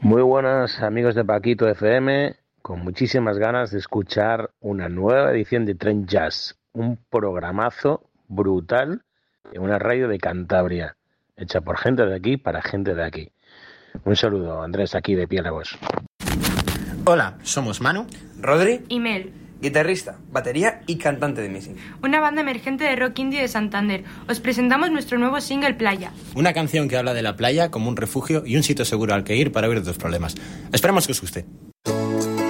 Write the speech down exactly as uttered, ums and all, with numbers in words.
Muy buenas amigos de Paquito F M, con muchísimas ganas de escuchar una nueva edición de Tren Jazz, un programazo brutal en una radio de Cantabria, hecha por gente de aquí para gente de aquí. Un saludo, Andrés, aquí de Piélagos. Hola, somos Manu, Rodri y Mel, guitarrista, batería y cantante de Missing, una banda emergente de rock indie de Santander. Os presentamos nuestro nuevo single Playa, una canción que habla de la playa como un refugio y un sitio seguro al que ir para huir de tus problemas. Esperamos que os guste.